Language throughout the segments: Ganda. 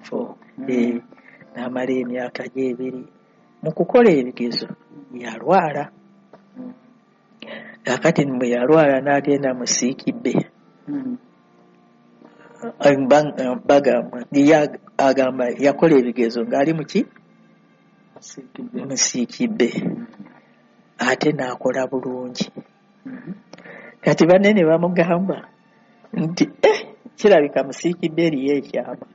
4. N'amala emyaka gye 2 mu kukola ebigezo yalwala. Kakati bwe yalwala n'agenda mu Siikibbe. Agamba yakola ebigezo ng'ali muki mu Siikibbe, ate n'akola bulungi. Kati banne ne bamugamba nti kirabika mu Siikibbe eriyo ekyama.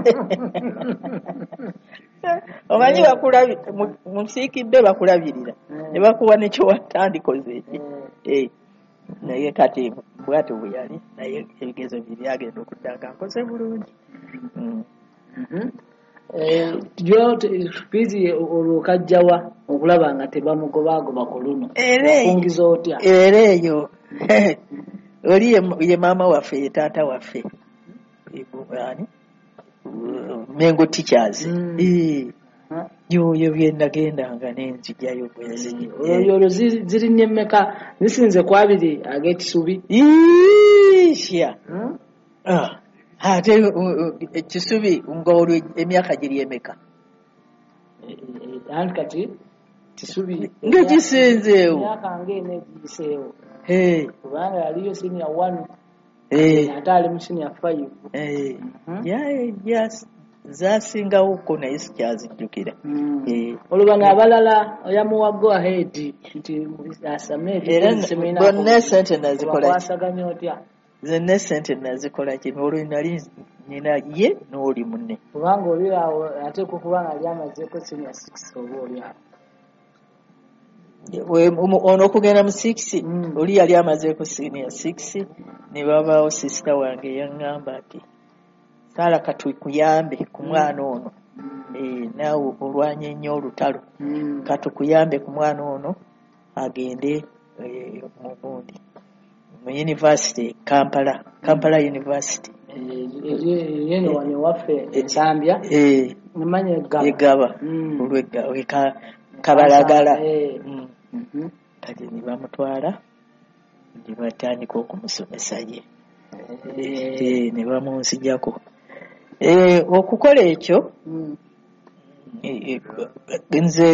Omanyi mu Siikibbe bakulabirira ne bakuwa nekyo watandikoze eki. Naye kati bwatyo bwe yali naye ebigezo bye byagenda okudda nga nkoze bulungi. Bizi olwokajjawa okulaba nga tebamugobaagoba ku luno okungiza otya? Era eyo oli ye maama waffe ye taata waffe Mengo Teachers. Yoyo bye nagendanga n'enzijjayo bwe zirinnye mmeka? Zisinze ku 2 ag'Ekisubi. Shia. Ate Ekisubi ng'olwo emyaka giri emeka? Anti kati Kisubi nga gisinzeewo emyaka ng'ene egiyiseewo. Kubanga yaliyo senior 1 ate ali mu senior 5. Zasingawo ko naye sikyazijjukira. Olubana abalala oyamuwa go ahead nti asame semina bonna sente nazikola kwasaganya otya? Zenna sente nazikola kino olwo nali nina ye n'oli munne. Kubanga oli awo ate kubanga ali amazeeko senior 6 oba oli awo. Ono okugenda mu 6 oli yali amazeeko senior 6 ne babaawo sister wange yaŋŋamba ati Sala katukuyambe ku mwana ono. Naawe olwanye nnyo olutalo. Katukuyambe ku mwana ono agende mu bundi mu university Kampala University. Yeno wane waffe Nsambya. Nimanye egaba Kabalagala. Kati ne bamutwala ne batandika okumusomesa ye. Ne bamunzijjako. Okukola ekyo nze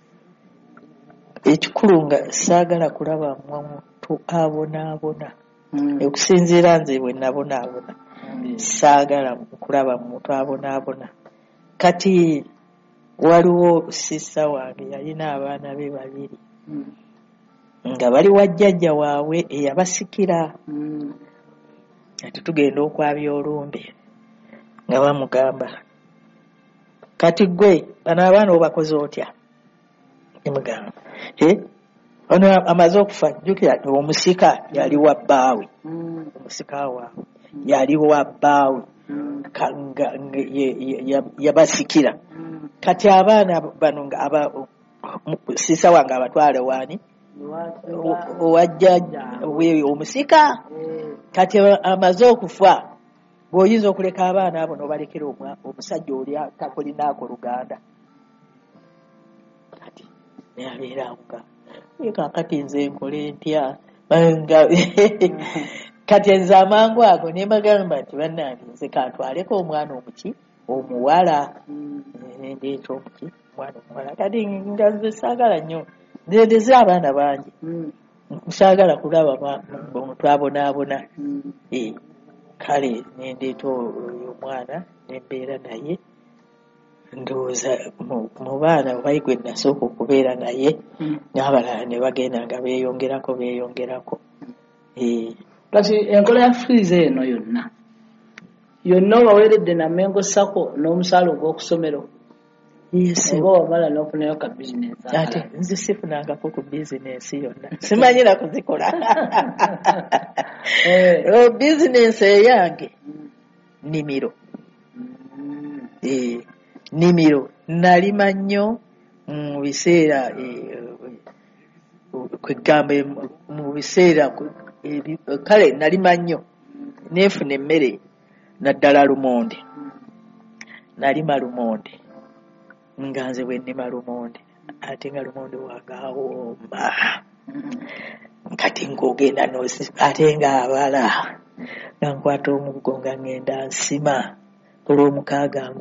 ekikulu nga saagala kulaba muntu abonaabona. Okusinziira nze bwe nabonaabona saagala kulaba muntu abonaabona. Kati waliwo sista wange yalina abaana be 2 nga bali wa jjajja waabwe eyabasikira. Ati tugenda okwabya olumbe nga bamugamba kati gwe bano abaana obakoze otya? Nemugamba ono amaze okufa jjukira omusika yali wa bbaawe. Omusika waabwe yali wa bbaawe yabasikira. Kati abaana bano sisa wange abatwale waani owajjajja omusika. Kati amaze okufa bw'oyinza okuleka abaana abo n'obalekera omusajja oli takulinaako luganda. Kati nabeera nga kakati nze nkole ntya? Kati nze amangu ago ne mbagamba nti bannange nze kantwaleko omwana omuwala. Ndeeta omwana omuwala. Kati nga nze saagala nnyo ndeze abaana bangi. Saagala kulaba muntu abonaabona. Kale nendeeta oyo omwana nembeera naye. Ndowooza mu baana bayi gwe nasooka okubeera naye n'abalala ne bagenda nga beeyongerako. Kati enkola ya freeze eno yonna obaweeredde na Mengo Sacco n'omusaala ogw'okusomero. Oba wamala n'ofunayo ka bizinensi? Ate nze sifunangako ku bizinensi yonna, simanyira kuzikola. Bizinensi eyange nnimiro. Nnimiro nalima nnyo mu biseera kwegamba mu biseera kale nalima nnyo neefuna emmere naddala lumonde. Nalima lumonde nga nze bwe nnima lumonde ate nga lumonde wange awooma. Kati ng'ogenda ate ng'abala nga nkwata omuggo nga ngenda nsima olw'omukaaga